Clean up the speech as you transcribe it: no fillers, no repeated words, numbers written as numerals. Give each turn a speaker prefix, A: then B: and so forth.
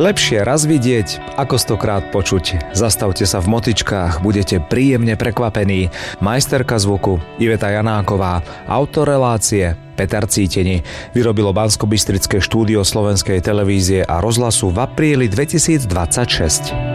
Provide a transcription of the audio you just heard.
A: Lepšie raz vidieť, ako 100-krát počuť. Zastavte sa v Motičkách, budete príjemne prekvapení. Majsterka zvuku Iveta Janáková, autor relácie Peter Cíteni. Vyrobilo Banskobystrické štúdio Slovenskej televízie a rozhlasu v apríli 2026.